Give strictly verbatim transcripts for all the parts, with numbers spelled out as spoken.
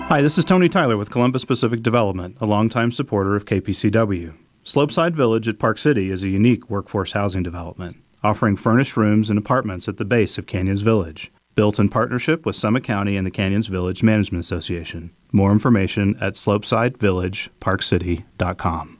Hi, this is Tony Tyler with Columbus Pacific Development, a longtime supporter of K P C W. Slopeside Village at Park City is a unique workforce housing development, offering furnished rooms and apartments at the base of Canyons Village. Built in partnership with Summit County and the Canyons Village Management Association. More information at slopeside village park city dot com.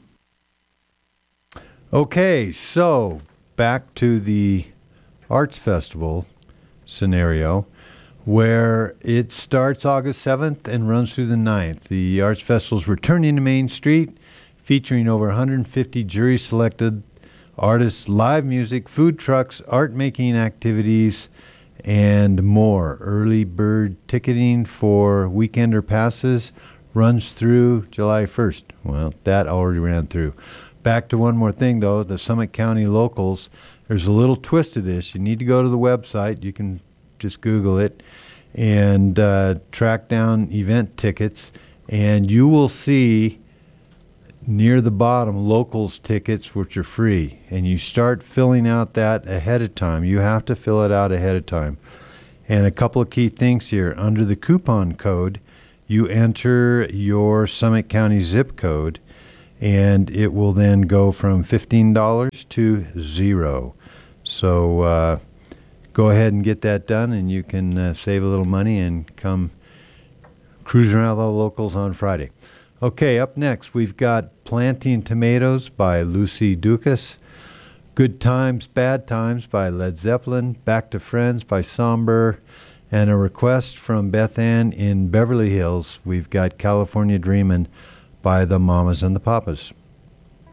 Okay, so back to the Arts Festival scenario, where it starts August seventh and runs through the ninth. The Arts Festival is returning to Main Street, featuring over one hundred fifty jury-selected artists, live music, food trucks, art-making activities, and more. Early bird ticketing for weekender passes runs through July first. Well, that already ran through. Back to one more thing, though, the Summit County locals. There's a little twist to this. You need to go to the website. You can just Google it and uh, track down event tickets, and you will see near the bottom locals tickets, which are free, and you start filling out that ahead of time. You have to fill it out ahead of time. And a couple of key things here. Under the coupon code, you enter your Summit County zip code, and it will then go from fifteen dollars to zero. So uh, go ahead and get that done, and you can uh, save a little money and come cruise around the locals on Friday. Okay, up next, we've got Planting Tomatoes by Lucy Dacus, Good Times, Bad Times by Led Zeppelin, Back to Friends by Somber, and a request from Beth Ann in Beverly Hills. We've got California Dreamin' by the Mamas and the Papas.